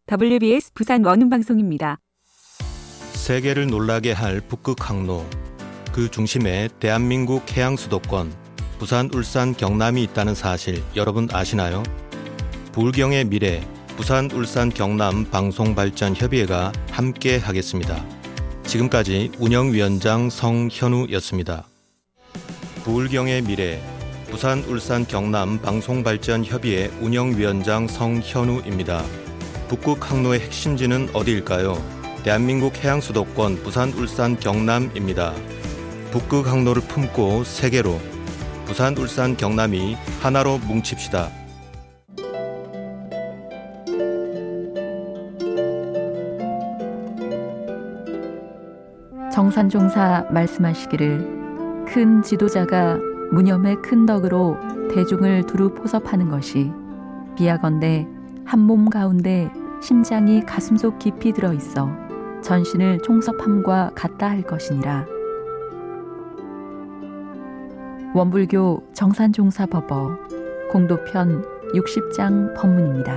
WBS 부산 원음방송입니다. 세계를 놀라게 할 북극 항로, 그 중심에 대한민국 해양 수도권 부산, 울산, 경남이 있다는 사실 여러분 아시나요? 부울경의 미래, 부산, 울산, 경남 방송발전협의회가 함께 하겠습니다. 지금까지 운영위원장 성현우였습니다. 부울경의 미래, 부산, 울산, 경남 방송발전협의회 운영위원장 성현우입니다. 북극 항로의 핵심지는 어디일까요? 대한민국 해양 수도권 부산, 울산, 경남입니다. 북극 항로를 품고 세계로, 부산, 울산, 경남이 하나로 뭉칩시다. 정산종사 말씀하시기를 큰 지도자가 무념의 큰 덕으로 대중을 두루 포섭하는 것이 비하건대 한 몸 가운데 심장이 가슴속 깊이 들어있어 전신을 총섭함과 같다 할 것이니라. 원불교 정산종사법어 공도편 60장 법문입니다.